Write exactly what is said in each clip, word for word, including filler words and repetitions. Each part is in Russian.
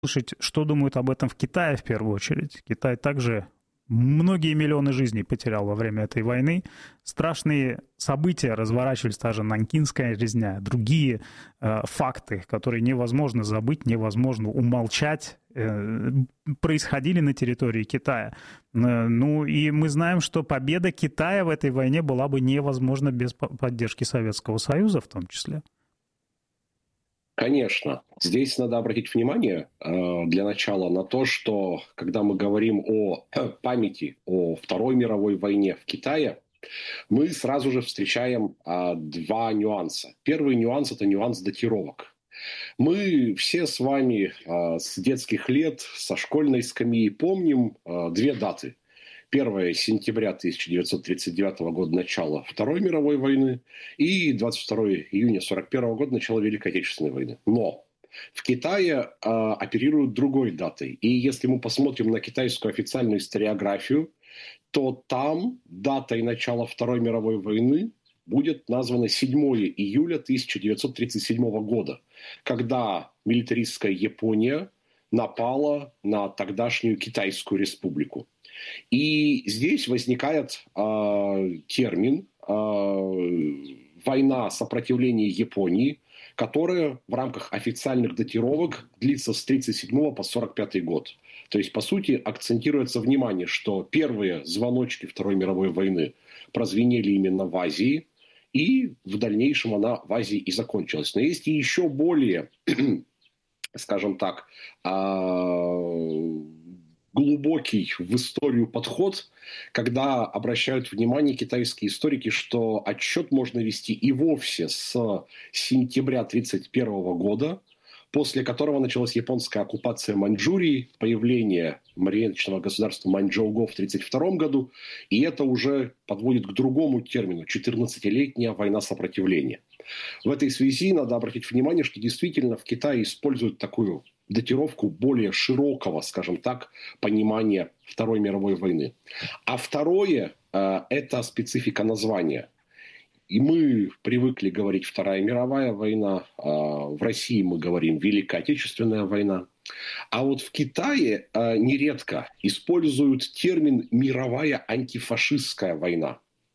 Слушайте, что думают об этом в Китае в первую очередь? Китай также многие миллионы жизней потерял во время этой войны. Страшные события разворачивались, та же Нанкинская резня, другие э, факты, которые невозможно забыть, невозможно умолчать, э, происходили на территории Китая. Э, ну и мы знаем, что победа Китая в этой войне была бы невозможна без поддержки Советского Союза в том числе. Конечно. Здесь надо обратить внимание э, для начала на то, что когда мы говорим о э, памяти о Второй мировой войне в Китае, мы сразу же встречаем э, два нюанса. Первый нюанс – это нюанс датировок. Мы все с вами э, с детских лет, со школьной скамьи помним э, две даты. первое сентября тысяча девятьсот тридцать девятого года, начало Второй мировой войны, и двадцать второго июня сорок первого года, начало Великой Отечественной войны. Но в Китае э, оперируют другой датой. И если мы посмотрим на китайскую официальную историографию, то там датой начала Второй мировой войны будет названо седьмого июля тысяча девятьсот тридцать седьмого года, когда милитаристская Япония напала на тогдашнюю Китайскую республику. И здесь возникает э, термин э, «война сопротивления Японии», которая в рамках официальных датировок длится с тридцать седьмого по сорок пятый год. То есть, по сути, акцентируется внимание, что первые звоночки Второй мировой войны прозвенели именно в Азии, и в дальнейшем она в Азии и закончилась. Но есть и еще более, скажем так, глубокий в историю подход, когда обращают внимание китайские историки, что отсчет можно вести и вовсе с сентября тысяча девятьсот тридцать первого года, после которого началась японская оккупация Маньчжурии, появление марионеточного государства Маньчжоу-го в тысяча девятьсот тридцать втором году, и это уже подводит к другому термину – четырнадцатилетняя война сопротивления. В этой связи надо обратить внимание, что действительно в Китае используют такую датировку более широкого, скажем так, понимания Второй мировой войны. А второе э, – это специфика названия. И мы привыкли говорить Вторая мировая война, э, в России мы говорим Великая Отечественная война. А вот в Китае э, нередко используют термин «мировая антифашистская война».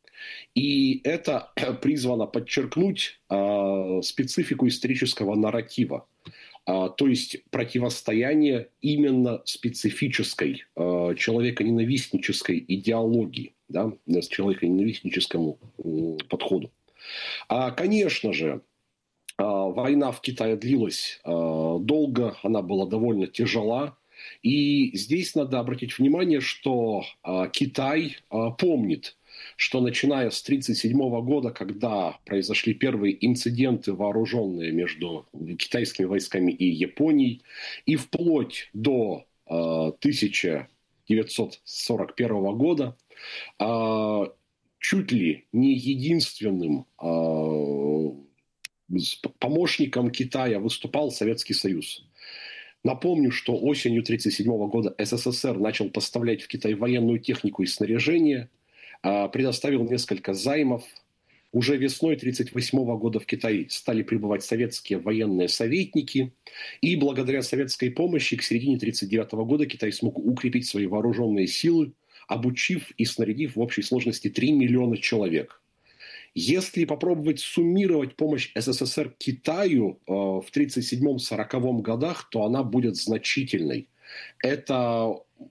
И это призвано подчеркнуть э, специфику исторического нарратива. Uh, то есть противостояние именно специфической uh, человеконенавистнической идеологии, да, человеконенавистническому uh, подходу. Uh, конечно же, uh, война в Китае длилась uh, долго, она была довольно тяжела. И здесь надо обратить внимание, что uh, Китай uh, помнит, что начиная с тысяча девятьсот тридцать седьмого года, когда произошли первые инциденты вооруженные между китайскими войсками и Японией, и вплоть до э, тысяча девятьсот сорок первого года, э, чуть ли не единственным э, помощником Китая выступал Советский Союз. Напомню, что осенью тысяча девятьсот тридцать седьмого года СССР начал поставлять в Китай военную технику и снаряжение, предоставил несколько займов. Уже весной тысяча девятьсот тридцать восьмого года в Китай стали прибывать советские военные советники. И благодаря советской помощи к середине тысяча девятьсот тридцать девятого года Китай смог укрепить свои вооруженные силы, обучив и снарядив в общей сложности три миллиона человек. Если попробовать суммировать помощь СССР Китаю э, в тридцать седьмом — сороковом годах, то она будет значительной. Это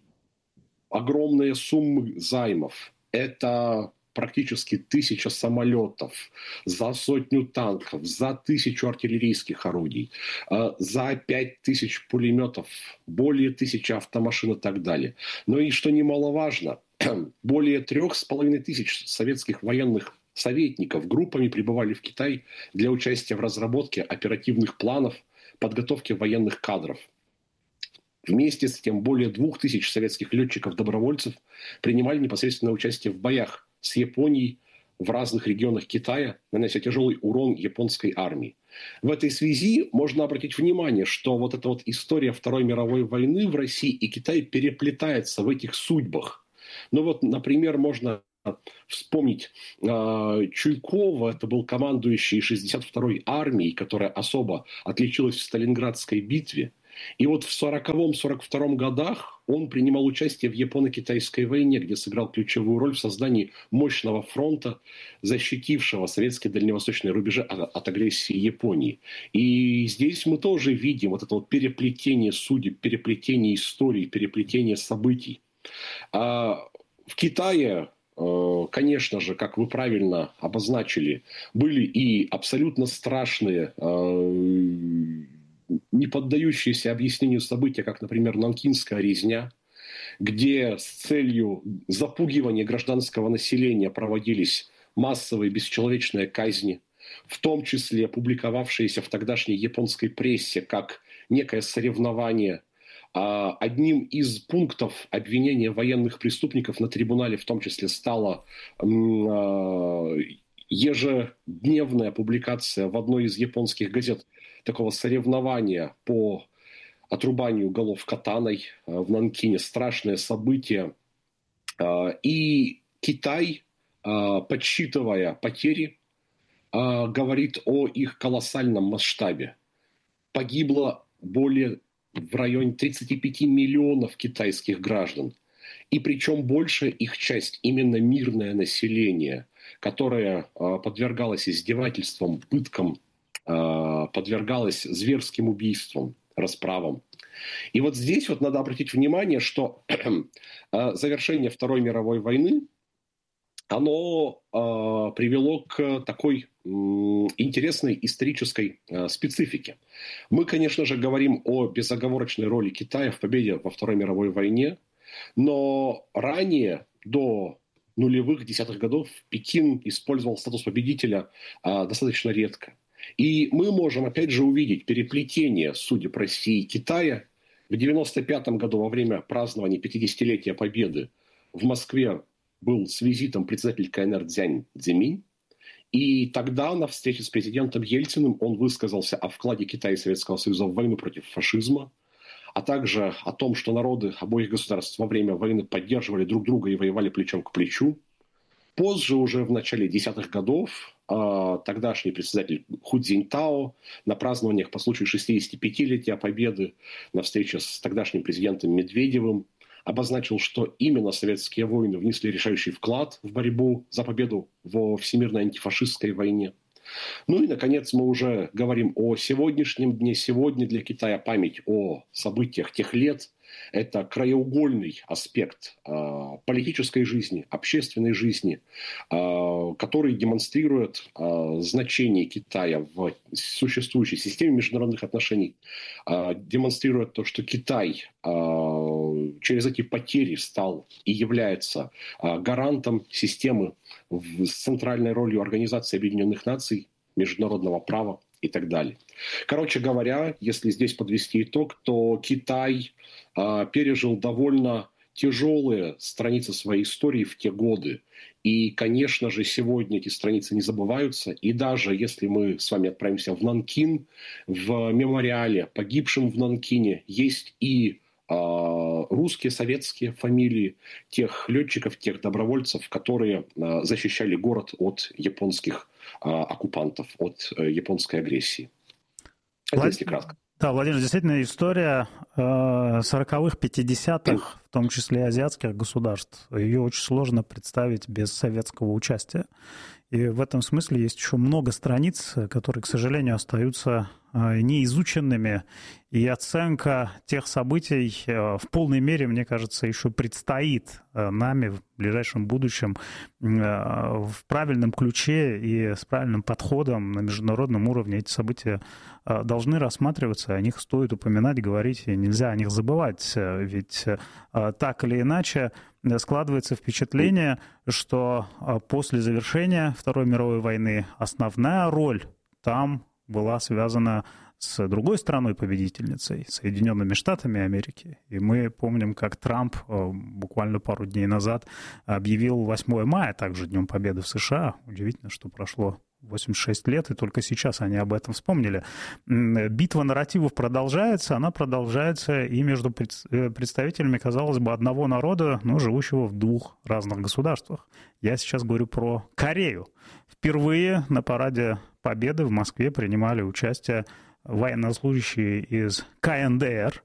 огромные суммы займов. Это практически тысяча самолетов, за сотню танков, за тысячу артиллерийских орудий, за пять тысяч пулеметов, более тысячи автомашин и так далее. Но и, что немаловажно, более трех с половиной тысяч советских военных советников группами прибывали в Китай для участия в разработке оперативных планов, подготовке военных кадров. Вместе с тем более двух тысяч советских летчиков-добровольцев принимали непосредственное участие в боях с Японией в разных регионах Китая, нанося тяжелый урон японской армии. В этой связи можно обратить внимание, что вот эта вот история Второй мировой войны в России и Китае переплетается в этих судьбах. Ну вот, например, можно вспомнить э, Чуйкова, это был командующий шестьдесят второй армией, которая особо отличилась в Сталинградской битве. И вот в сороковом-сорок втором годах он принимал участие в Японо-Китайской войне, где сыграл ключевую роль в создании мощного фронта, защитившего советские дальневосточные рубежи от агрессии Японии. И здесь мы тоже видим вот это вот переплетение судеб, переплетение историй, переплетение событий. А в Китае, конечно же, как вы правильно обозначили, были и абсолютно страшные, не поддающиеся объяснению события, как, например, Нанкинская резня, где с целью запугивания гражданского населения проводились массовые бесчеловечные казни, в том числе публиковавшиеся в тогдашней японской прессе как некое соревнование. Одним из пунктов обвинения военных преступников на трибунале в том числе стала ежедневная публикация в одной из японских газет такого соревнования по отрубанию голов катаной в Нанкине. Страшное событие. И Китай, подсчитывая потери, говорит о их колоссальном масштабе. Погибло более в районе тридцати пяти миллионов китайских граждан. И причем большая их часть именно мирное население, которое подвергалось издевательствам, пыткам, подвергалось зверским убийствам, расправам. И вот здесь вот надо обратить внимание, что завершение Второй мировой войны, оно привело к такой интересной исторической специфике. Мы, конечно же, говорим о безоговорочной роли Китая в победе во Второй мировой войне, но ранее, до нулевых, десятых годов, Пекин использовал статус победителя достаточно редко. И мы можем, опять же, увидеть переплетение судеб России и Китая. В девяносто пятом году, во время празднования пятидесятилетия Победы, в Москве был с визитом председатель КНР Цзянь Цземинь. И тогда на встрече с президентом Ельциным он высказался о вкладе Китая и Советского Союза в войну против фашизма, а также о том, что народы обоих государств во время войны поддерживали друг друга и воевали плечом к плечу. Позже, уже в начале десятых годов, тогдашний председатель Ху Цзиньтао на празднованиях по случаю шестидесятипятилетия Победы на встрече с тогдашним президентом Медведевым обозначил, что именно советские воины внесли решающий вклад в борьбу за победу во всемирной антифашистской войне. Ну и, наконец, мы уже говорим о сегодняшнем дне. Сегодня для Китая память о событиях тех лет – это краеугольный аспект э, политической жизни, общественной жизни, э, который демонстрирует э, значение Китая в существующей системе международных отношений, э, демонстрирует то, что Китай э, через эти потери стал и является э, гарантом системы с центральной ролью Организации Объединенных Наций, международного права и так далее. Короче говоря, если здесь подвести итог, то Китай э, пережил довольно тяжелые страницы своей истории в те годы. И, конечно же, сегодня эти страницы не забываются. И даже если мы с вами отправимся в Нанкин, в мемориале погибшим в Нанкине есть и русские, советские фамилии тех летчиков, тех добровольцев, которые защищали город от японских оккупантов, от японской агрессии. Это Влад... если кратко. Да, Владимир, действительно история сороковых, пятидесятых, в том числе и азиатских государств, ее очень сложно представить без советского участия. И в этом смысле есть еще много страниц, которые, к сожалению, остаются неизученными. И оценка тех событий в полной мере, мне кажется, еще предстоит нами в ближайшем будущем в правильном ключе и с правильным подходом на международном уровне. Эти события должны рассматриваться, о них стоит упоминать, говорить, и нельзя о них забывать. Ведь так или иначе складывается впечатление, что после завершения Второй мировой войны основная роль там была связана с другой страной-победительницей, Соединенными Штатами Америки. И мы помним, как Трамп буквально пару дней назад объявил восьмое мая также Днем Победы в США. Удивительно, что прошло восемьдесят шесть лет, и только сейчас они об этом вспомнили. Битва нарративов продолжается, она продолжается и между представителями, казалось бы, одного народа, но живущего в двух разных государствах. Я сейчас говорю про Корею. Впервые на параде Победы в Москве принимали участие военнослужащие из ка эн дэ эр.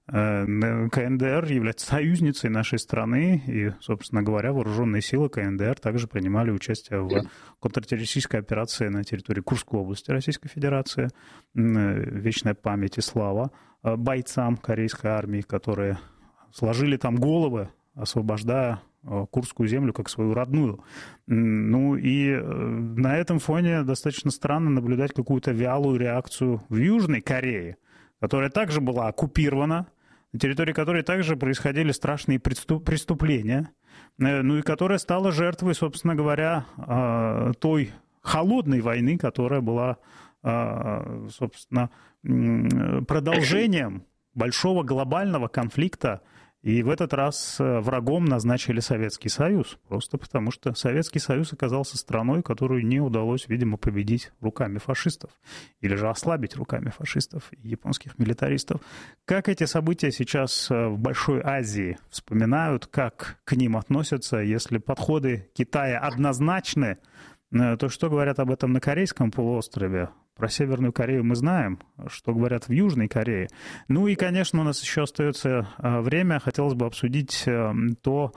ка эн дэ эр является союзницей нашей страны, и, собственно говоря, вооруженные силы ка эн дэ эр также принимали участие в контртеррористической операции на территории Курской области Российской Федерации. Вечная память и слава бойцам корейской армии, которые сложили там головы, освобождая Курскую землю как свою родную. Ну и на этом фоне достаточно странно наблюдать какую-то вялую реакцию в Южной Корее, которая также была оккупирована, на территории которой также происходили страшные преступления, ну и которая стала жертвой, собственно говоря, той холодной войны, которая была, собственно, продолжением большого глобального конфликта. И в этот раз врагом назначили Советский Союз, просто потому что Советский Союз оказался страной, которую не удалось, видимо, победить руками фашистов, или же ослабить руками фашистов и японских милитаристов. Как эти события сейчас в Большой Азии вспоминают, как к ним относятся, если подходы Китая однозначны, то что говорят об этом на Корейском полуострове? Про Северную Корею мы знаем, что говорят в Южной Корее. Ну и, конечно, у нас еще остается время. Хотелось бы обсудить то,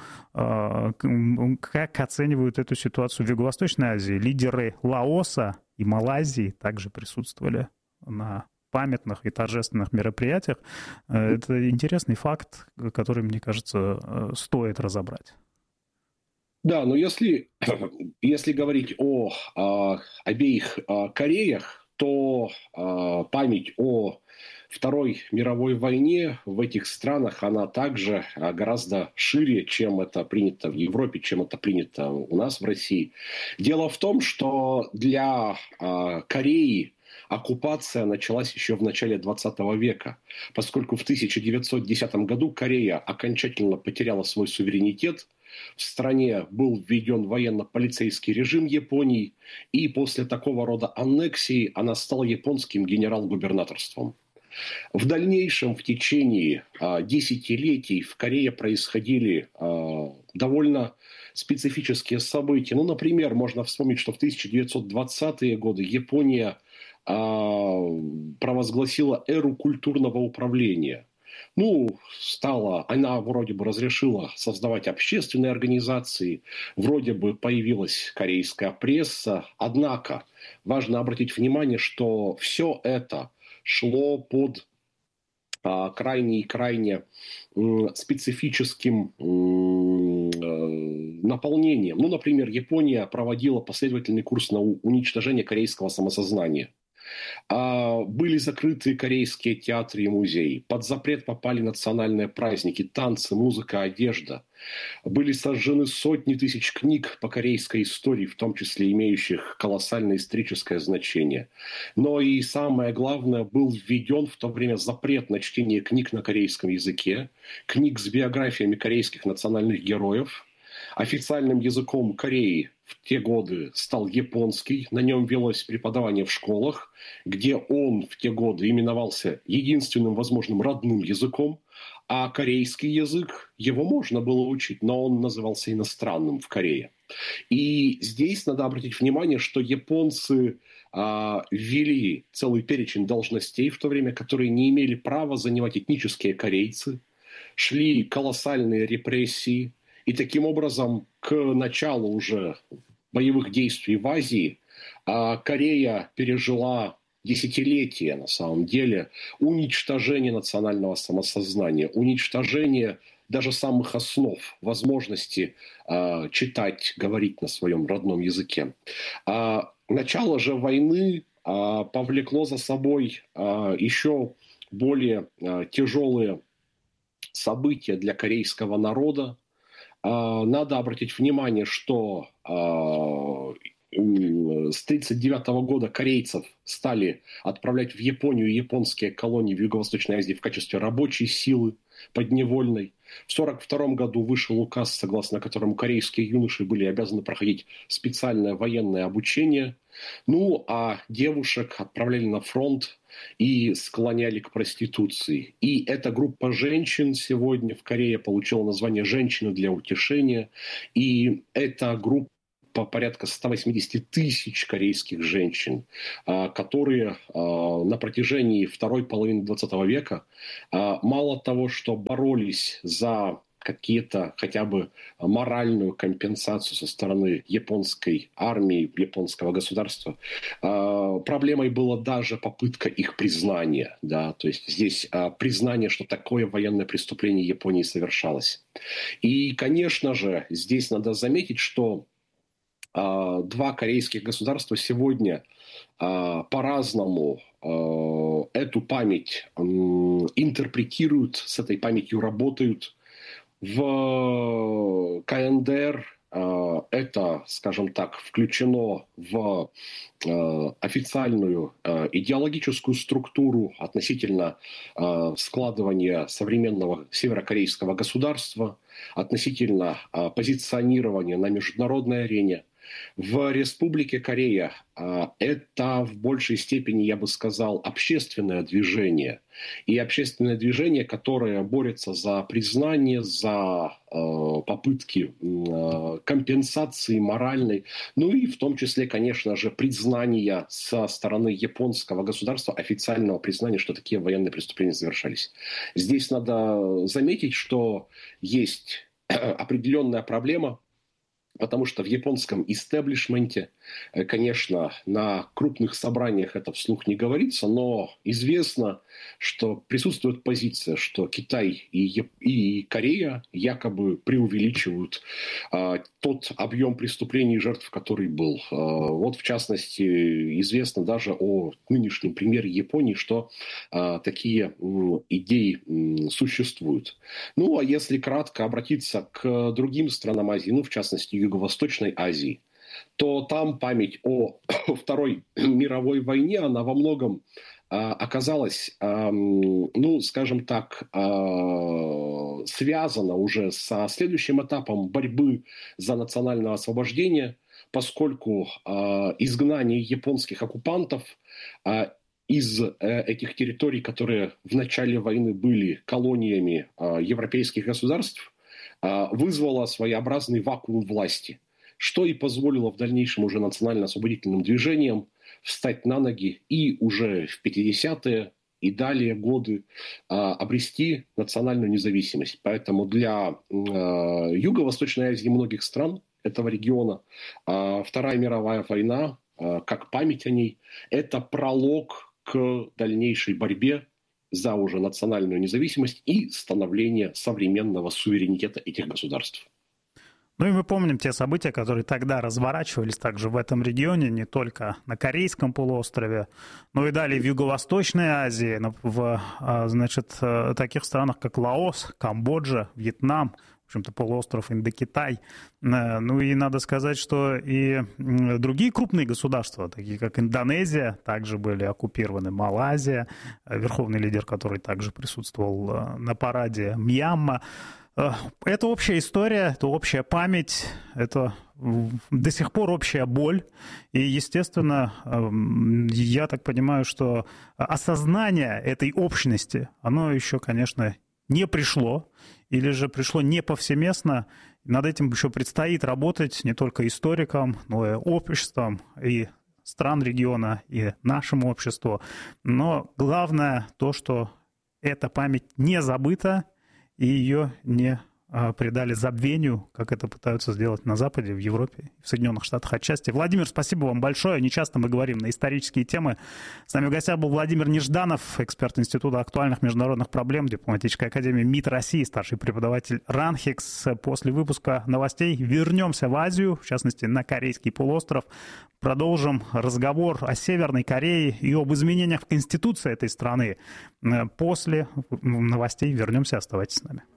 как оценивают эту ситуацию в Юго-Восточной Азии. Лидеры Лаоса и Малайзии также присутствовали на памятных и торжественных мероприятиях. Это интересный факт, который, мне кажется, стоит разобрать. Да, но если, если говорить о, о обеих о Кореях, то э, память о Второй мировой войне в этих странах, она также э, гораздо шире, чем это принято в Европе, чем это принято у нас в России. Дело в том, что для э, Кореи оккупация началась еще в начале двадцатого века, поскольку в тысяча девятьсот десятом году Корея окончательно потеряла свой суверенитет. В стране был введен военно-полицейский режим Японии, и после такого рода аннексии она стала японским генерал-губернаторством. В дальнейшем, в течение а, десятилетий в Корее происходили а, довольно специфические события. Ну, например, можно вспомнить, что в тысяча девятьсот двадцатые годы Япония а, провозгласила эру культурного управления. Ну, стала, она вроде бы разрешила создавать общественные организации, вроде бы появилась корейская пресса. Однако важно обратить внимание, что все это шло под а, крайне и крайне м, специфическим м, э, наполнением. Ну, например, Япония проводила последовательный курс на уничтожение корейского самосознания. Были закрыты корейские театры и музеи. Под запрет попали национальные праздники, танцы, музыка, одежда. Были сожжены сотни тысяч книг по корейской истории, в том числе имеющих колоссальное историческое значение. Но и самое главное, был введен в то время запрет на чтение книг на корейском языке, книг с биографиями корейских национальных героев. Официальным языком Кореи в те годы стал японский. На нем велось преподавание в школах, где он в те годы именовался единственным возможным родным языком. А корейский язык, его можно было учить, но он назывался иностранным в Корее. И здесь надо обратить внимание, что японцы а, ввели целый перечень должностей в то время, которые не имели права занимать этнические корейцы. Шли колоссальные репрессии. И таким образом, к началу уже боевых действий в Азии Корея пережила десятилетия, на самом деле, уничтожение национального самосознания, уничтожение даже самых основ возможности читать, говорить на своем родном языке. Начало же войны повлекло за собой еще более тяжелые события для корейского народа. Надо обратить внимание, что с тридцать девятого года корейцев стали отправлять в Японию и японские колонии в Юго-Восточной Азии в качестве рабочей силы подневольной. В сорок втором году вышел указ, согласно которому корейские юноши были обязаны проходить специальное военное обучение. Ну, а девушек отправляли на фронт и склоняли к проституции. И эта группа женщин сегодня в Корее получила название «Женщины для утешения». И эта группа по порядка ста восьмидесяти тысяч корейских женщин, которые на протяжении второй половины двадцатого века мало того, что боролись за какие-то хотя бы моральную компенсацию со стороны японской армии, японского государства. Проблемой была даже попытка их признания. Да? То есть здесь признание, что такое военное преступление Японии совершалось. И, конечно же, здесь надо заметить, что два корейских государства сегодня по-разному эту память интерпретируют, с этой памятью работают. В КНДР э, это, скажем так, включено в э, официальную э, идеологическую структуру относительно э, складывания современного северокорейского государства, относительно э, позиционирования на международной арене. В Республике Корея э, это в большей степени, я бы сказал, общественное движение. И общественное движение, которое борется за признание, за э, попытки э, компенсации моральной, ну и в том числе, конечно же, признания со стороны японского государства, официального признания, что такие военные преступления совершались. Здесь надо заметить, что есть определенная проблема, потому что в японском истеблишменте, конечно, на крупных собраниях это вслух не говорится, но известно, что присутствует позиция, что Китай и, и Корея якобы преувеличивают а, тот объем преступлений и жертв, который был. А, вот, в частности, известно даже о нынешнем примере Японии, что а, такие м, идеи м, существуют. Ну, а если кратко обратиться к другим странам Азии, ну, в частности, Юго-Восточной Азии, то там память о Второй мировой войне, она во многом а, оказалась, а, ну, скажем так, а, связана уже со следующим этапом борьбы за национальное освобождение, поскольку а, изгнание японских оккупантов а, из э, этих территорий, которые в начале войны были колониями а, европейских государств, а, вызвало своеобразный вакуум власти, что и позволило в дальнейшем уже национально-освободительным движениям встать на ноги и уже в пятидесятые и далее годы а, обрести национальную независимость. Поэтому для а, Юго-Восточной Азии и многих стран этого региона а, Вторая мировая война, а, как память о ней, это пролог к дальнейшей борьбе за уже национальную независимость и становление современного суверенитета этих государств. Ну и мы помним те события, которые тогда разворачивались также в этом регионе, не только на Корейском полуострове, но и далее в Юго-Восточной Азии, в, значит, таких странах, как Лаос, Камбоджа, Вьетнам, в общем-то, полуостров Индокитай. Ну и надо сказать, что и другие крупные государства, такие как Индонезия, также были оккупированы, Малайзия, верховный лидер, который также присутствовал на параде, Мьянма. Это общая история, это общая память, это до сих пор общая боль. И, естественно, я так понимаю, что осознание этой общности, оно еще, конечно, не пришло, или же пришло не повсеместно. Над этим еще предстоит работать не только историкам, но и обществам, и стран региона, и нашему обществу. Но главное то, что эта память не забыта, и ее не а, предали забвению, как это пытаются сделать на Западе, в Европе, в Соединенных Штатах отчасти. Владимир, спасибо вам большое. Не часто мы говорим на исторические темы. С нами в гостях был Владимир Нежданов, эксперт Института актуальных международных проблем Дипломатической академии МИД России, старший преподаватель РАНХИКС. После выпуска новостей вернемся в Азию, в частности, на Корейский полуостров. Продолжим разговор о Северной Корее и об изменениях в Конституции этой страны. После новостей вернемся. Оставайтесь с нами.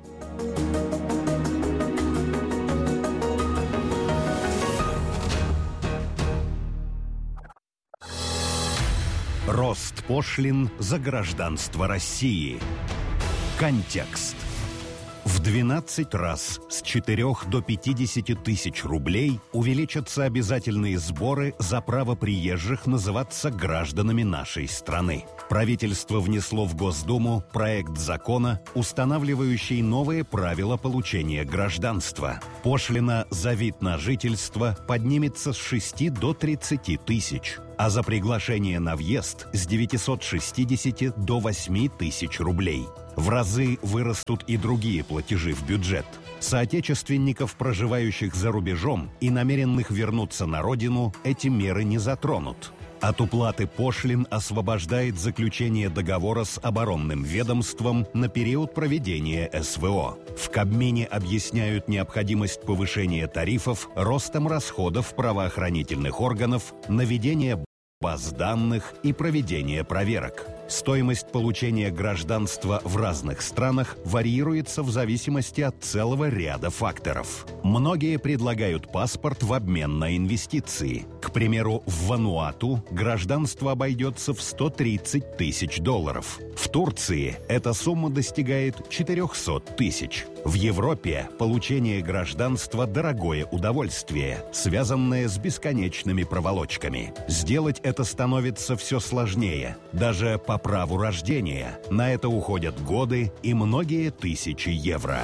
Рост пошлин за гражданство России. Контекст. В двенадцать раз с четырёх до пятидесяти тысяч рублей увеличатся обязательные сборы за право приезжих называться гражданами нашей страны. Правительство внесло в Госдуму проект закона, устанавливающий новые правила получения гражданства. Пошлина за вид на жительство поднимется с шести до тридцати тысяч, а за приглашение на въезд с девятисот шестидесяти до восьми тысяч рублей. В разы вырастут и другие платежи в бюджет. Соотечественников, проживающих за рубежом и намеренных вернуться на родину, эти меры не затронут. От уплаты пошлин освобождает заключение договора с оборонным ведомством на период проведения СВО. В Кабмине объясняют необходимость повышения тарифов ростом расходов правоохранительных органов на ведение баз данных и проведение проверок. Стоимость получения гражданства в разных странах варьируется в зависимости от целого ряда факторов. Многие предлагают паспорт в обмен на инвестиции. К примеру, в Вануату гражданство обойдется в сто тридцать тысяч долларов. В Турции эта сумма достигает четырехсот тысяч. В Европе получение гражданства – дорогое удовольствие, связанное с бесконечными проволочками. Сделать это становится все сложнее. Даже по праву рождения. На это уходят годы и многие тысячи евро.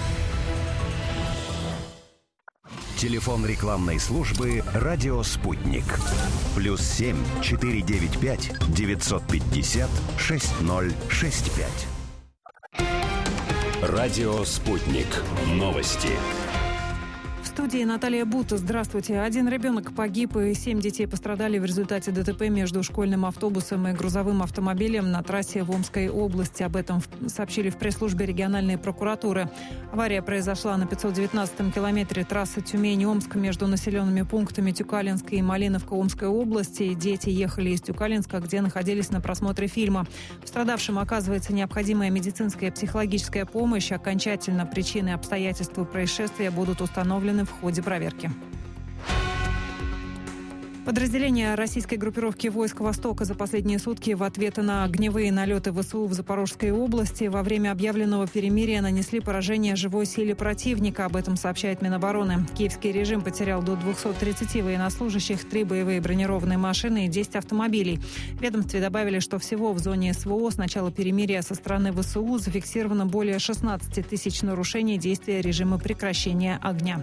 Телефон рекламной службы «Радио Спутник». Плюс семь четыре девять пять девятьсот пятьдесят шесть ноль шесть пять. Радио Спутник. Новости. В студии Наталья Бута. Здравствуйте. Один ребенок погиб и семь детей пострадали в результате ДТП между школьным автобусом и грузовым автомобилем на трассе в Омской области. Об этом сообщили в пресс-службе региональной прокуратуры. Авария произошла на пятьсот девятнадцатом километре трассы Тюмень-Омск между населенными пунктами Тюкалинска и Малиновка Омской области. Дети ехали из Тюкалинска, где находились на просмотре фильма. Пострадавшим оказывается необходимая медицинская и психологическая помощь. Окончательно причины и обстоятельства происшествия будут установлены в ходе проверки. Подразделения российской группировки войск «Востока» за последние сутки в ответ на огневые налеты ВСУ в Запорожской области во время объявленного перемирия нанесли поражение живой силе противника. Об этом сообщает Минобороны. Киевский режим потерял до двухсот тридцати военнослужащих, три боевые бронированные машины и десять автомобилей. В ведомстве добавили, что всего в зоне СВО с начала перемирия со стороны ВСУ зафиксировано более шестнадцати тысяч нарушений действия режима прекращения огня.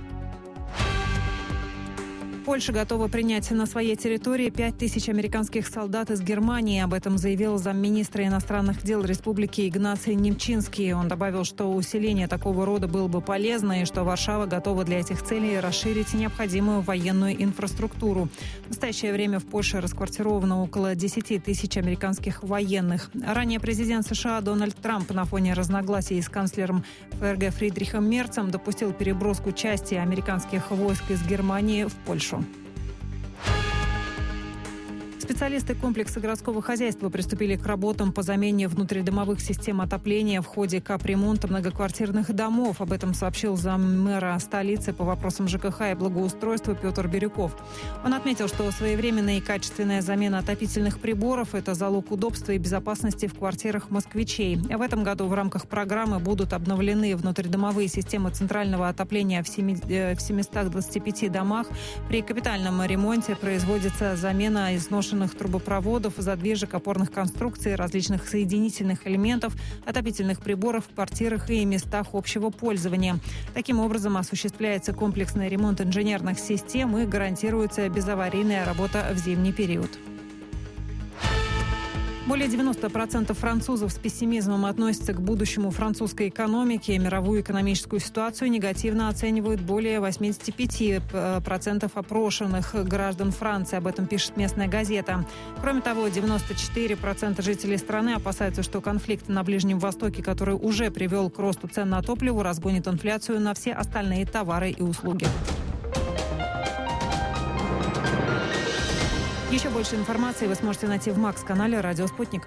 Польша готова принять на своей территории пять тысяч американских солдат из Германии. Об этом заявил замминистра иностранных дел республики Игнаций Немчинский. Он добавил, что усиление такого рода было бы полезно и что Варшава готова для этих целей расширить необходимую военную инфраструктуру. В настоящее время в Польше расквартировано около десяти тысяч американских военных. Ранее президент США Дональд Трамп на фоне разногласий с канцлером ФРГ Фридрихом Мерцем допустил переброску части американских войск из Германии в Польшу. Специалисты комплекса городского хозяйства приступили к работам по замене внутридомовых систем отопления в ходе капремонта многоквартирных домов. Об этом сообщил заммэра столицы по вопросам ЖКХ и благоустройства Петр Бирюков. Он отметил, что своевременная и качественная замена отопительных приборов – это залог удобства и безопасности в квартирах москвичей. В этом году в рамках программы будут обновлены внутридомовые системы центрального отопления в семистах двадцати пяти домах. При капитальном ремонте производится замена изношенных трубопроводов, задвижек, опорных конструкций, различных соединительных элементов, отопительных приборов в квартирах и местах общего пользования. Таким образом, осуществляется комплексный ремонт инженерных систем и гарантируется безаварийная работа в зимний период. Более девяноста процентов французов с пессимизмом относятся к будущему французской экономики. Мировую экономическую ситуацию негативно оценивают более восьмидесяти пяти процентов опрошенных граждан Франции. Об этом пишет местная газета. Кроме того, девяносто четыре процента жителей страны опасаются, что конфликт на Ближнем Востоке, который уже привел к росту цен на топливо, разгонит инфляцию на все остальные товары и услуги. Еще больше информации вы сможете найти в Макс-канале «Радио Спутник».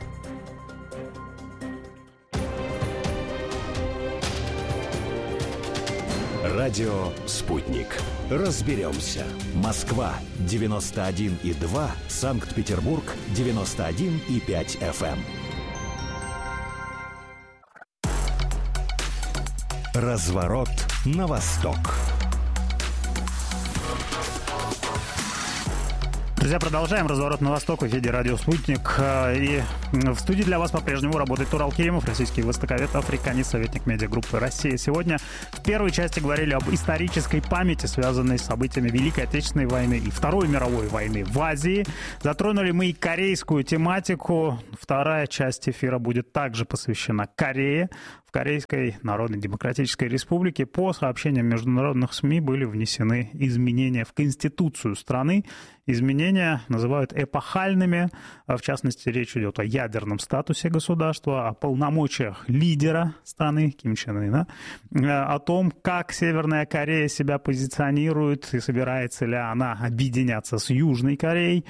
Радио «Спутник». Разберемся. Москва девяносто один и два, Санкт-Петербург девяносто один и пять эф эм. Разворот на восток. Друзья, продолжаем разворот на восток в эфире «Радио Спутник». И в студии для вас по-прежнему работает Турал Керимов, российский востоковед, африканист, советник медиагруппы «Россия». Сегодня в первой части говорили об исторической памяти, связанной с событиями Великой Отечественной войны и Второй мировой войны в Азии. Затронули мы и корейскую тематику. Вторая часть эфира будет также посвящена Корее. В Корейской Народно-Демократической Республике по сообщениям международных СМИ были внесены изменения в Конституцию страны. Изменения называют эпохальными. В частности, речь идет о ядерном статусе государства, о полномочиях лидера страны Ким Чен Ына, о том, как Северная Корея себя позиционирует и собирается ли она объединяться с Южной Кореей,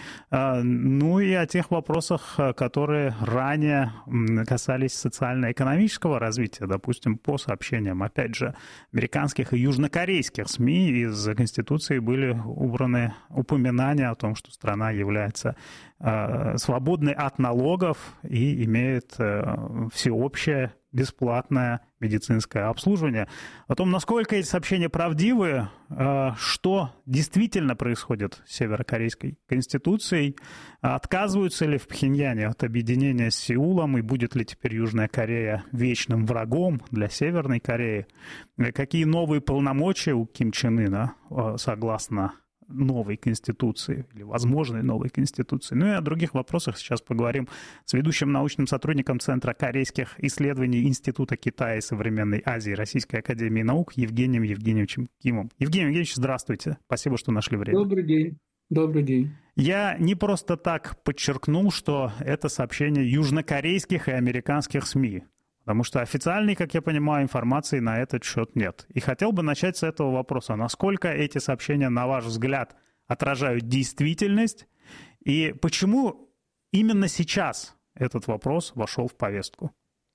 ну и о тех вопросах, которые ранее касались социально-экономического развития. Допустим, по сообщениям, опять же, американских и южнокорейских СМИ из Конституции были убраны упоминания о том, что страна является э, свободной от налогов и имеет э, всеобщее бесплатное медицинское обслуживание. О том, насколько эти сообщения правдивы, э, что действительно происходит с Северокорейской Конституцией, отказываются ли в Пхеньяне от объединения с Сеулом, и будет ли теперь Южная Корея вечным врагом для Северной Кореи, какие новые полномочия у Ким Чен Ына, э, согласно новой Конституции или возможной новой Конституции. Ну и о других вопросах сейчас поговорим с ведущим научным сотрудником Центра корейских исследований Института Китая и современной Азии Российской академии наук Евгением Евгеньевичем Кимом. Евгений Евгеньевич, здравствуйте. Спасибо, что нашли время. Добрый день. Добрый день. Я не просто так подчеркнул, что это сообщение южнокорейских и американских СМИ. Потому что официальной, как я понимаю, информации на этот счет нет. И хотел бы начать с этого вопроса. Насколько эти сообщения, на ваш взгляд, отражают действительность? И почему именно сейчас этот вопрос вошел в повестку?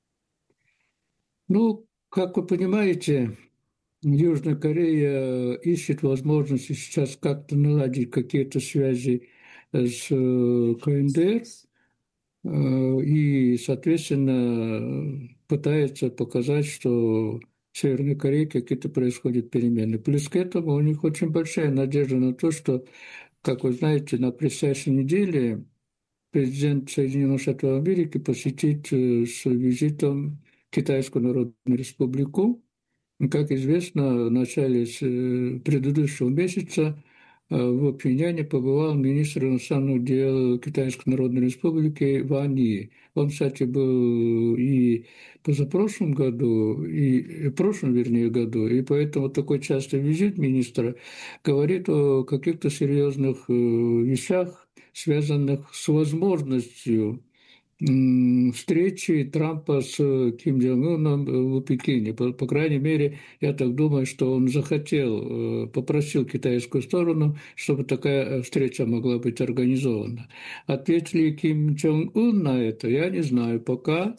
Ну, как вы понимаете, Южная Корея ищет возможности сейчас как-то наладить какие-то связи с КНДР. И, соответственно, пытается показать, что в Северной Корее какие-то происходят перемены. Плюс к этому у них очень большая надежда на то, что, как вы знаете, на предстоящей неделе президент Соединенных Штатов Америки посетит с визитом Китайскую Народную Республику. Как известно, в начале предыдущего месяца в Пхеньяне побывал министр иностранных дел Китайской Народной Республики Ван Yi. Он, кстати, был и позапрошлом году, и в прошлом, вернее, году, и поэтому такой частый визит министра говорит о каких-то серьезных вещах, связанных с возможностью встречи Трампа с Ким Чен Ыном в Пекине. По, по крайней мере, я так думаю, что он захотел, попросил китайскую сторону, чтобы такая встреча могла быть организована. Ответит ли Ким Чен Ын на это, я не знаю пока,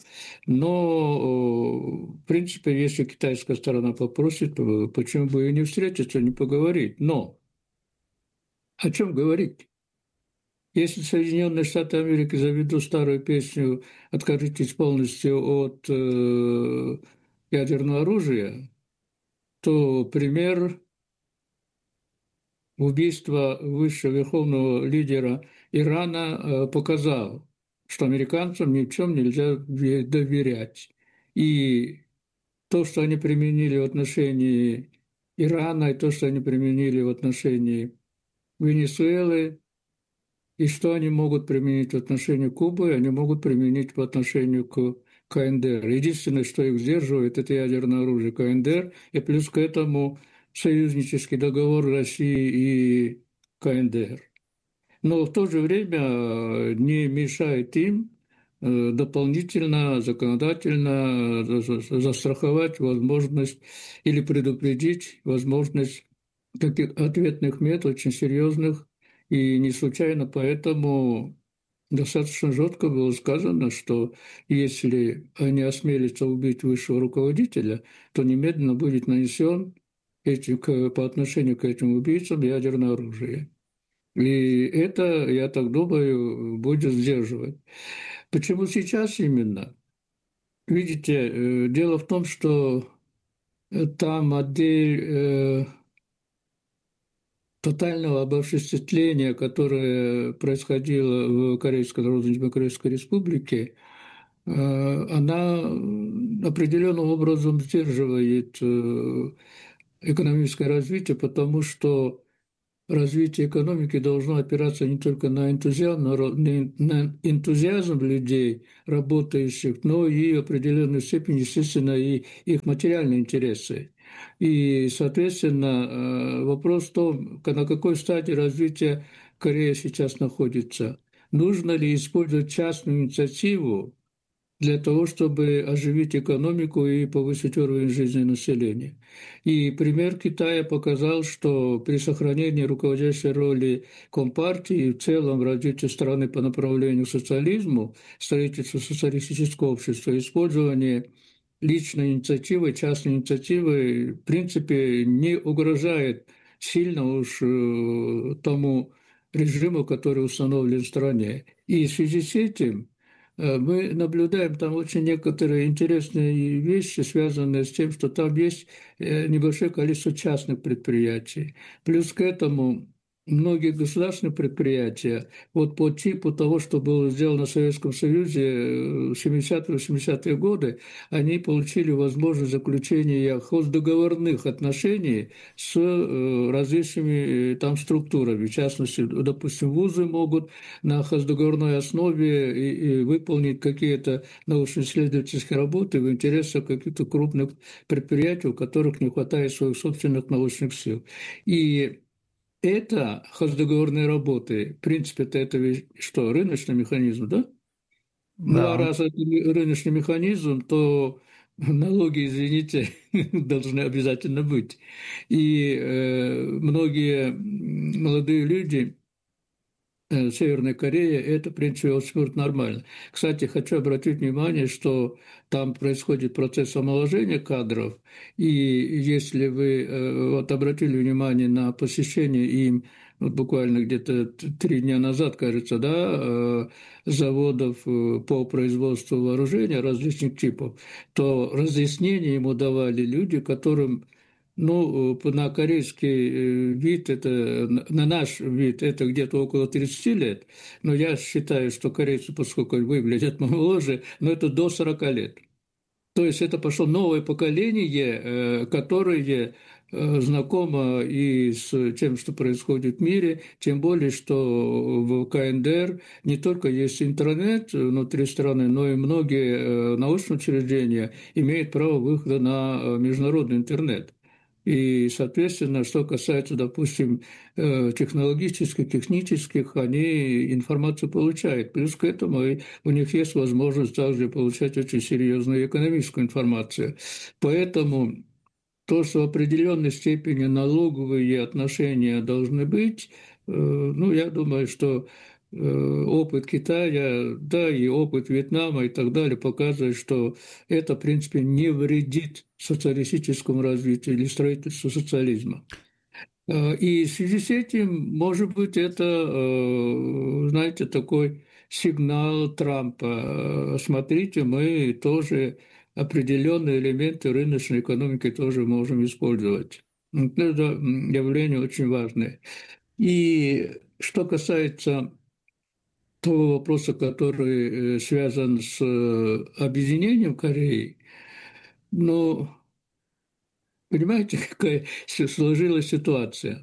но, в принципе, если китайская сторона попросит, почему бы и не встретиться, не поговорить. Но о чем говорить? Если Соединенные Штаты Америки заведут старую песню «Откажитесь полностью от э, ядерного оружия», то пример убийства высшего верховного лидера Ирана э, показал, что американцам ни в чем нельзя доверять. И то, что они применили в отношении Ирана, и то, что они применили в отношении Венесуэлы, и что они могут применить в отношении Кубы, они могут применить по отношению к КНДР. Единственное, что их сдерживает, это ядерное оружие КНДР, и плюс к этому союзнический договор России и КНДР. Но в то же время не мешает им дополнительно, законодательно застраховать возможность или предупредить возможность таких ответных мер очень серьезных. И не случайно поэтому достаточно жестко было сказано, что если они осмелятся убить высшего руководителя, то немедленно будет нанесен этим, по отношению к этим убийцам ядерное оружие. И это, я так думаю, будет сдерживать. Почему сейчас именно? Видите, дело в том, что та модель э, тотального обобществления, которое происходило в Корейской Народно-Демократической Республике, э, она определенным образом сдерживает э, экономическое развитие, потому что развитие экономики должно опираться не только на энтузиазм, на энтузиазм людей, работающих, но и в определенной степени, естественно, и их материальные интересы. И, соответственно, вопрос в том, на какой стадии развития Корея сейчас находится. Нужно ли использовать частную инициативу для того, чтобы оживить экономику и повысить уровень жизни населения. И пример Китая показал, что при сохранении руководящей роли Компартии и в целом в развитии страны по направлению к социализму, строительству социалистического общества, использование личной инициативы, частной инициативы, в принципе, не угрожает сильно уж тому режиму, который установлен в стране. И в связи с этим мы наблюдаем там очень некоторые интересные вещи, связанные с тем, что там есть небольшое количество частных предприятий. Плюс к этому многие государственные предприятия, вот по типу того, что было сделано в Советском Союзе в семидесятые-восьмидесятые годы, они получили возможность заключения хоздоговорных отношений с различными там структурами. В частности, допустим, вузы могут на хоздоговорной основе и, и выполнить какие-то научно-исследовательские работы в интересах каких-то крупных предприятий, у которых не хватает своих собственных научных сил. И это хоздоговорные работы, в принципе, это, это что, рыночный механизм, да? Ну, а Да. раз это рыночный механизм, то налоги, извините, должны обязательно быть. И э, многие молодые люди в Северной Корее, это, в принципе, абсолютно нормально. Кстати, хочу обратить внимание, что там происходит процесс омоложения кадров, и если вы вот, обратили внимание на посещение им, вот буквально где-то три дня назад, кажется, да, заводов по производству вооружения различных типов, то разъяснения ему давали люди, которым ну, на корейский вид, это, на наш вид, это где-то около тридцати лет, но я считаю, что корейцы, поскольку выглядят моложе, но это до сорока лет. То есть это пошло новое поколение, которое знакомо и с тем, что происходит в мире, тем более, что в КНДР не только есть интернет внутри страны, но и многие научные учреждения имеют право выхода на международный интернет. И, соответственно, что касается, допустим, технологических, технических, они информацию получают. Плюс к этому у них есть возможность также получать очень серьезную экономическую информацию. Поэтому то, что в определенной степени налоговые отношения должны быть, ну, я думаю, что опыт Китая, да, и опыт Вьетнама и так далее показывает, что это, в принципе, не вредит социалистическому развитию или строительству социализма. И в связи с этим, может быть, это, знаете, такой сигнал Трампа. Смотрите, мы тоже определенные элементы рыночной экономики тоже можем использовать. Это явление очень важное. И что касается того вопроса, который связан с объединением Кореи, ну, понимаете, какая сложилась ситуация?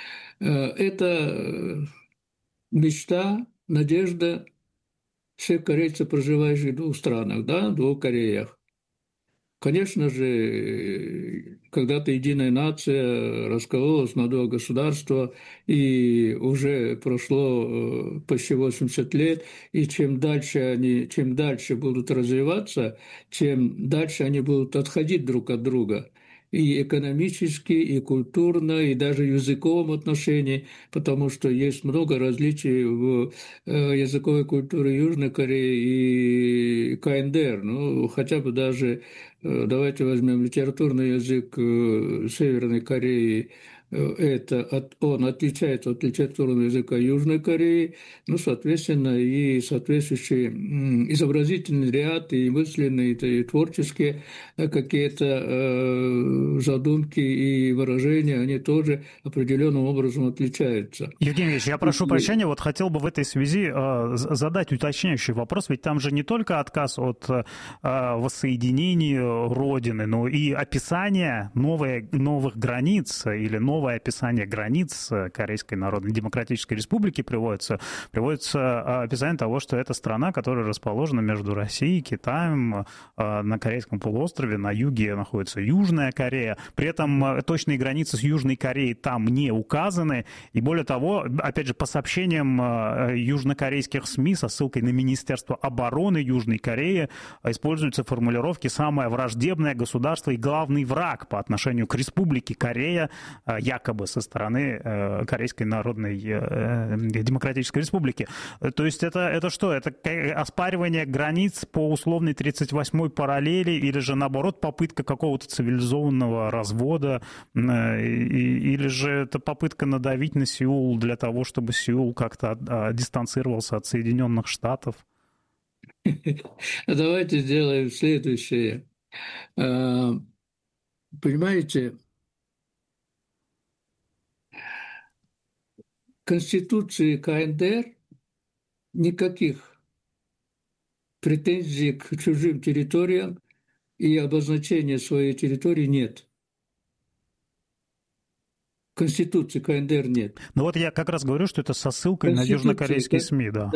Это мечта, надежда всех корейцев, проживающих в двух странах, да, в двух Кореях. Конечно же, когда-то единая нация раскололась на два государства, и уже прошло почти восемьдесят лет, и чем дальше они, чем дальше будут развиваться, тем дальше они будут отходить друг от друга. И экономически, и культурно, и даже в языковом отношении, потому что есть много различий в языковой культуре Южной Кореи и КНДР. Ну, хотя бы даже, давайте возьмем литературный язык Северной Кореи, это от, он отличается от литературного языка Южной Кореи, ну, соответственно, и соответствующий изобразительный ряд, и мысленные, и творческие какие-то э, задумки и выражения, они тоже определенным образом отличаются. Евгений Ильич, я прошу и... прощения, вот хотел бы в этой связи э, задать уточняющий вопрос, ведь там же не только отказ от э, воссоединения Родины, но и описание новые, новых границ или новых новое описание границ Корейской Народно-Демократической Республики приводится, приводится описание того, что это страна, которая расположена между Россией и Китаем на Корейском полуострове, на юге находится Южная Корея, при этом точные границы с Южной Кореей там не указаны, и более того, опять же, по сообщениям южнокорейских СМИ со ссылкой на Министерство обороны Южной Кореи используются формулировки «самое враждебное государство и главный враг» по отношению к Республике Корея, якобы со стороны э, Корейской Народной э, Демократической Республики. То есть это, это что? Это оспаривание границ по условной тридцать восьмой параллели или же, наоборот, попытка какого-то цивилизованного развода? Э, и, или же это попытка надавить на Сеул для того, чтобы Сеул как-то э, дистанцировался от Соединенных Штатов? Давайте сделаем следующее. Понимаете, Конституции КНДР никаких претензий к чужим территориям и обозначения своей территории нет. Конституции КНДР нет. Ну вот я как раз говорю, что это со ссылкой на южнокорейские СМИ, да.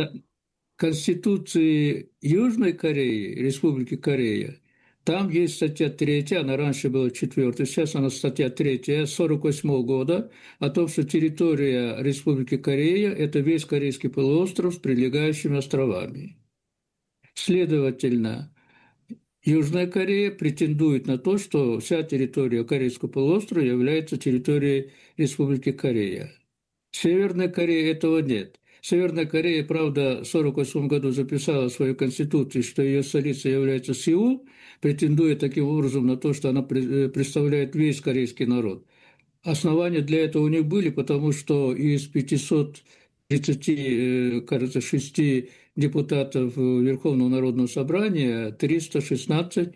Конституции Южной Кореи, Республики Корея, там есть статья третья, она раньше была четвёртая, сейчас она статья третья, сорок восьмого года, о том, что территория Республики Корея – это весь Корейский полуостров с прилегающими островами. Следовательно, Южная Корея претендует на то, что вся территория Корейского полуострова является территорией Республики Корея. В Северной Корее этого нет. Северная Корея, правда, в сорок восьмом году записала в свою конституцию, что ее столицей является Сеул, претендуя таким образом на то, что она представляет весь корейский народ. Основания для этого у них были, потому что из пятисот тридцати, кажется, шести депутатов Верховного Народного собрания триста шестнадцать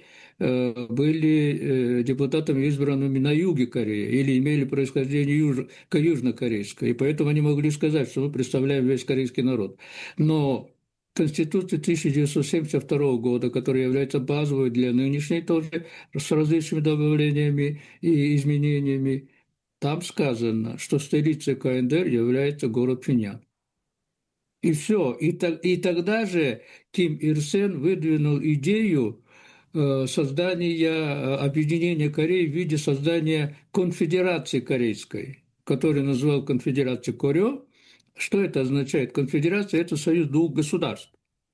были депутатами, избранными на юге Кореи, или имели происхождение юж... южнокорейское, и поэтому они могли сказать, что мы представляем весь корейский народ. Но Конституция тысяча девятьсот семьдесят второго года, которая является базовой для нынешней тоже, с различными добавлениями и изменениями, там сказано, что столицей КНДР является город Пхеньян. И все. И, и тогда же Ким Ир Сен выдвинул идею создания объединения Кореи в виде создания конфедерации корейской, которую назвал конфедерацией Корё. Что это означает? Конфедерация – это союз двух государств.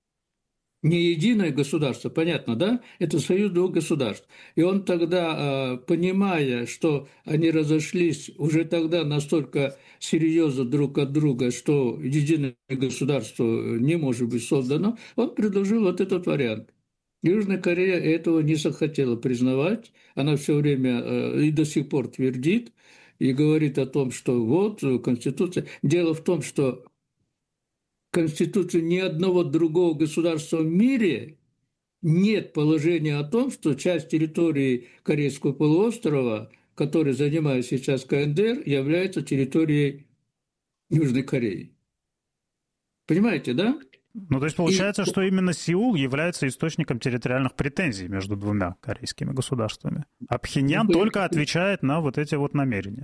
Не единое государство, понятно, да? Это союз двух государств. И он тогда, понимая, что они разошлись уже тогда настолько серьезно друг от друга, что единое государство не может быть создано, он предложил вот этот вариант. Южная Корея этого не захотела признавать. Она все время и до сих пор твердит и говорит о том, что вот Конституция. Дело в том, что Конституции ни одного другого государства в мире нет положения о том, что часть территории Корейского полуострова, который занимает сейчас КНДР, является территорией Южной Кореи. Понимаете, да? Ну, то есть получается, и... что именно Сеул является источником территориальных претензий между двумя корейскими государствами. А Пхеньян ну, только отвечает на вот эти вот намерения.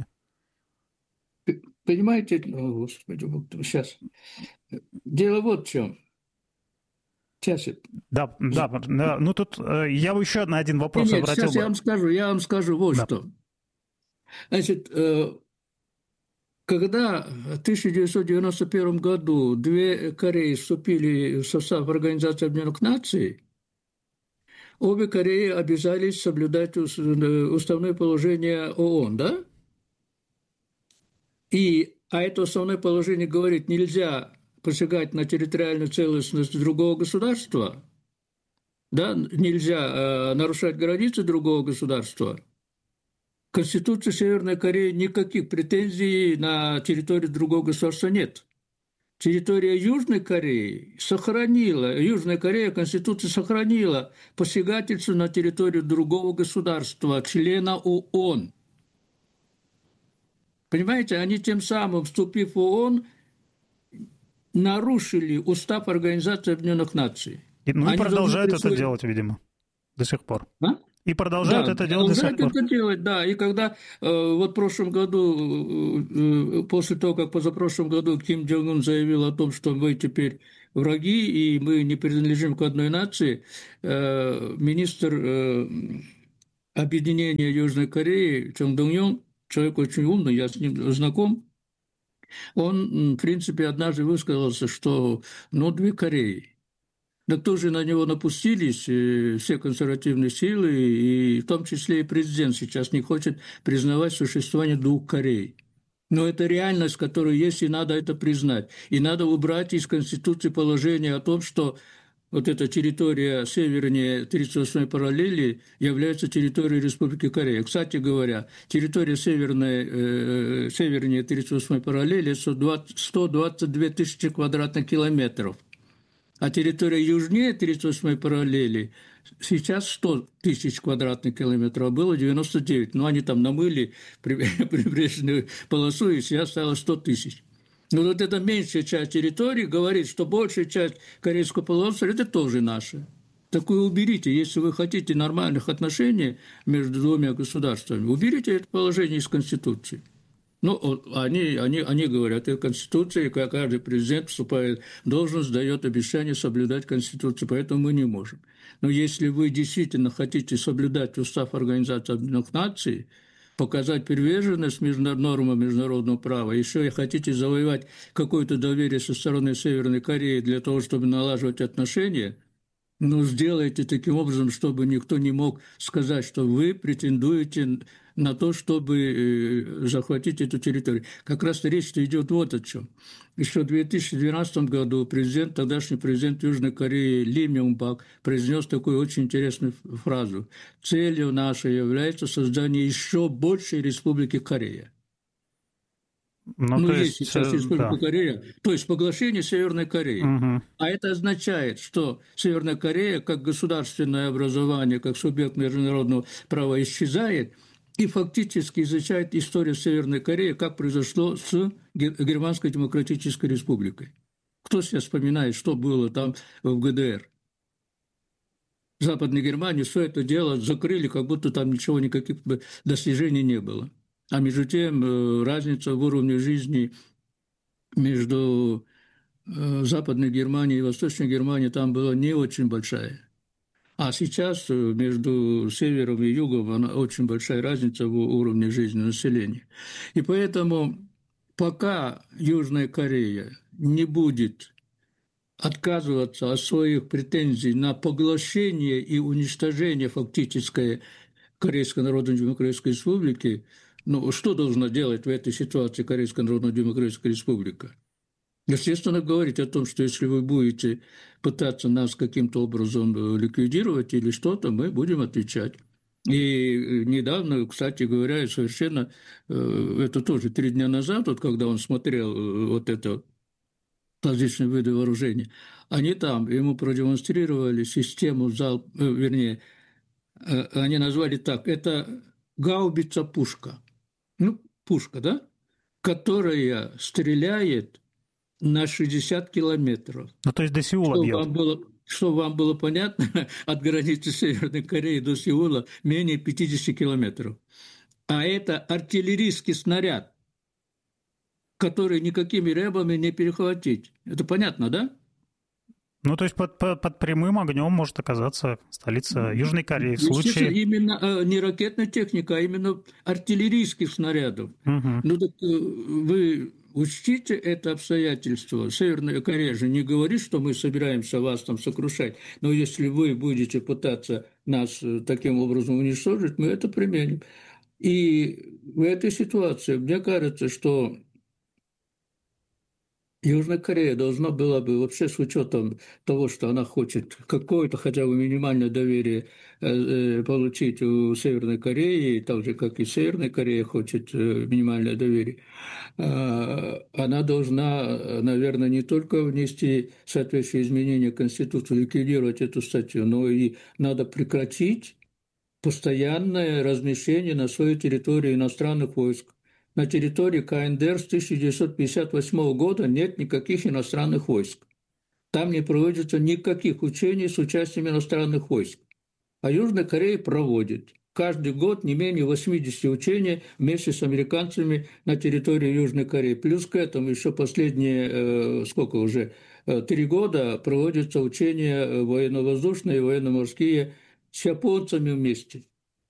Понимаете, о, Господи, сейчас. Дело вот в чем. Сейчас. Да, да, да. Ну тут я бы еще на один вопрос Нет, обратил. Сейчас бы... я вам скажу, я вам скажу вот да. что. Значит, когда в тысяча девятьсот девяносто первом году две Кореи вступили в состав Организации Объединенных Наций, обе Кореи обязались соблюдать уставное положение ООН, да? И, а это основное положение говорит, нельзя посягать на территориальную целостность другого государства, да? Нельзя э, нарушать границы другого государства. Конституции Северной Кореи никаких претензий на территорию другого государства нет. Территория Южной Кореи сохранила, Южная Корея Конституция сохранила посягательство на территорию другого государства, члена ООН. Понимаете, они тем самым, вступив в ООН, нарушили устав Организации Объединенных Наций. И, ну они и продолжают присвоить... это делать, видимо, до сих пор. А? И продолжают да, это делать до сих пор. это делать, да. И когда э, вот в прошлом году, э, после того, как позапрошлом году Ким Чен Ын заявил о том, что мы теперь враги и мы не принадлежим к одной нации, э, министр э, объединения Южной Кореи Чон Дong Йон, человек очень умный, я с ним знаком, он, в принципе, однажды высказался, что ну, две Кореи. Да тоже на него напустились все консервативные силы, и в том числе и президент сейчас не хочет признавать существование двух Корей. Но это реальность, которая есть, и надо это признать. И надо убрать из Конституции положение о том, что вот эта территория севернее тридцать восьмой параллели является территорией Республики Корея. Кстати говоря, территория северной, э, севернее тридцать восьмой параллели – сто двадцать две тысячи квадратных километров. А территория южнее тридцать восьмой параллели сейчас сто тысяч квадратных километров, а было девяносто девять. Но они там намыли прибрежную полосу, и сейчас стало сто тысяч. Но вот эта меньшая часть территории говорит, что большая часть Корейского полуострова – это тоже наша. Такое уберите, если вы хотите нормальных отношений между двумя государствами, уберите это положение из Конституции. Ну, они, они, они говорят, и Конституция, как каждый президент вступает в должность, дает обещание соблюдать Конституцию, поэтому мы не можем. Но если вы действительно хотите соблюдать устав Организации Объединенных Наций, показать приверженность нормам международного права, еще и хотите завоевать какое-то доверие со стороны Северной Кореи для того, чтобы налаживать отношения, ну, сделайте таким образом, чтобы никто не мог сказать, что вы претендуете на то, чтобы захватить эту территорию. Как раз речь идет вот о чем. Еще в две тысячи двенадцатом году президент, тогдашний президент Южной Кореи Ли Мёнг Бак произнес такую очень интересную фразу. Целью нашей является создание еще большей республики Корея. Ну, ну то есть есть, сейчас Республика да. Корея, то есть поглощение Северной Кореи. Угу. А это означает, что Северная Корея как государственное образование, как субъект международного права исчезает, и фактически изучает историю Северной Кореи, как произошло с Германской Демократической Республикой. Кто сейчас вспоминает, что было там в ГДР? В Западной Германии все это дело закрыли, как будто там ничего, никаких достижений не было. А между тем разница в уровне жизни между Западной Германией и Восточной Германией там была не очень большая. А сейчас между севером и югом она очень большая разница в уровне жизни населения. И поэтому пока Южная Корея не будет отказываться от своих претензий на поглощение и уничтожение фактическое Корейской Народно-Демократической Республики, ну, что должна делать в этой ситуации Корейская Народно-Демократическая Республика? Естественно, говорить о том, что если вы будете пытаться нас каким-то образом ликвидировать или что-то, мы будем отвечать. И недавно, кстати говоря, совершенно, это тоже три дня назад, вот когда он смотрел вот это различные виды вооружений, они там ему продемонстрировали систему залп, вернее, они назвали так, это гаубица-пушка. Ну, пушка, да? Которая стреляет на шестьдесят километров. Ну, то есть до Сеула чтобы бьет. Вам было, чтобы вам было понятно, от границы Северной Кореи до Сеула менее пятьдесят километров. А это артиллерийский снаряд, который никакими рэбами не перехватить. Это понятно, да? Ну, то есть под, под, под прямым огнем может оказаться столица Южной Кореи в случае... Именно э, не ракетная техника, а именно артиллерийских снарядов. Угу. Ну, так э, вы учтите это обстоятельство. Северная Корея же не говорит, что мы собираемся вас там сокрушать, но если вы будете пытаться нас таким образом уничтожить, мы это применим. И в этой ситуации мне кажется, что Южная Корея должна была бы вообще с учетом того, что она хочет какое-то хотя бы минимальное доверие получить у Северной Кореи, так же, как и Северная Корея хочет минимальное доверие, она должна, наверное, не только внести соответствующие изменения в Конституцию, ликвидировать эту статью, но и надо прекратить постоянное размещение на своей территории иностранных войск. На территории КНДР с тысяча девятьсот пятьдесят восьмого года нет никаких иностранных войск. Там не проводится никаких учений с участием иностранных войск. А Южная Корея проводит каждый год не менее восемьдесят учений вместе с американцами на территории Южной Кореи. Плюс к этому еще последние, сколько уже, три года проводятся учения военно-воздушные и военно-морские с японцами вместе.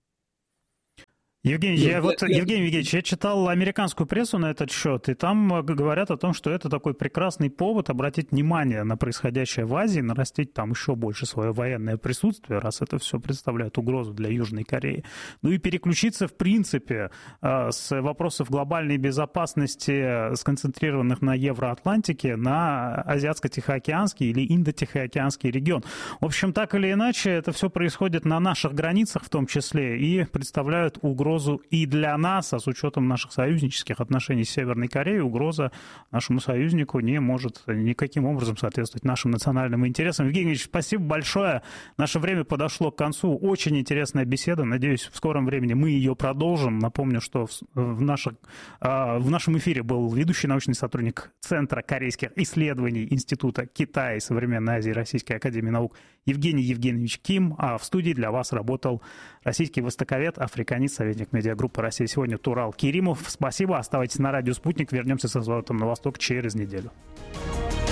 Евгений, я, вот, Евгений Евгеньевич, я читал американскую прессу на этот счет, и там говорят о том, что это такой прекрасный повод обратить внимание на происходящее в Азии, нарастить там еще больше свое военное присутствие, раз это все представляет угрозу для Южной Кореи. Ну и переключиться, в принципе, с вопросов глобальной безопасности, сконцентрированных на Евроатлантике, на Азиатско-Тихоокеанский или Индо-Тихоокеанский регион. В общем, так или иначе, это все происходит на наших границах в том числе и представляют угрозу и для нас, а с учетом наших союзнических отношений с Северной Кореей, угроза нашему союзнику не может никаким образом соответствовать нашим национальным интересам. Евгений Ильич, спасибо большое. Наше время подошло к концу. Очень интересная беседа. Надеюсь, в скором времени мы ее продолжим. Напомню, что в, наших, в нашем эфире был ведущий научный сотрудник Центра корейских исследований Института Китая и Современной Азии Российской академии наук Евгений Евгеньевич Ким, а в студии для вас работал российский востоковед, африканист, советник медиагруппы «Россия сегодня» Турал Керимов. Спасибо. Оставайтесь на радио «Спутник». Вернемся со «Золотом на восток» через неделю.